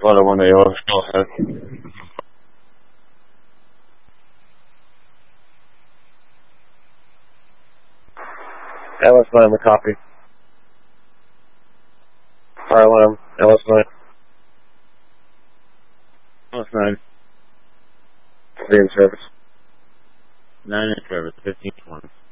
101 AOS, go ahead. LS9, the copy. RLM, LS9. LS9. The in service. 9 in service, 1520.